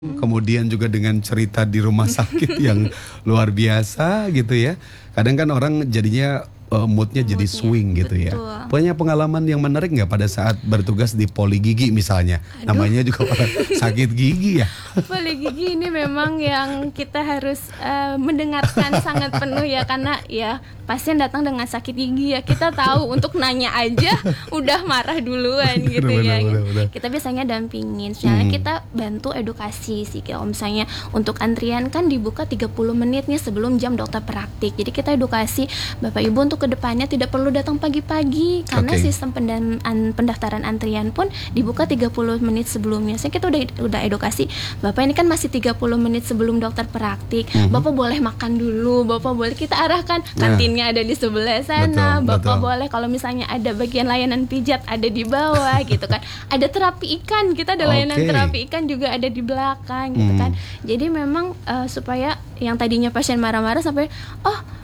Kemudian juga dengan cerita di rumah sakit yang luar biasa gitu ya. Kadang kan orang jadinya moodnya jadi swing gitu ya. Betul. Punya pengalaman yang menarik nggak pada saat bertugas di poli gigi misalnya? Namanya juga orang sakit gigi ya. Poli gigi ini memang yang kita harus mendengarkan sangat penuh ya, karena ya pasien datang dengan sakit gigi ya, kita tahu untuk nanya aja udah marah duluan gitu ya. Bener. Kita biasanya dampingin, soalnya kita bantu edukasi sih. Kalau misalnya untuk antrian kan dibuka 30 menit nih sebelum jam dokter praktik. Jadi kita edukasi Bapak Ibu untuk kedepannya tidak perlu datang pagi-pagi, karena sistem pendaftaran antrian pun dibuka 30 menit sebelumnya. Saya kita udah edukasi, Bapak ini kan masih 30 menit sebelum dokter praktik, Bapak boleh makan dulu, Bapak boleh, kita arahkan kantinnya ada di sebelah sana, Bapak boleh kalau misalnya ada bagian layanan pijat ada di bawah gitu kan. Ada terapi ikan, kita ada layanan terapi ikan juga ada di belakang gitu kan. Jadi memang supaya yang tadinya pasien marah-marah sampai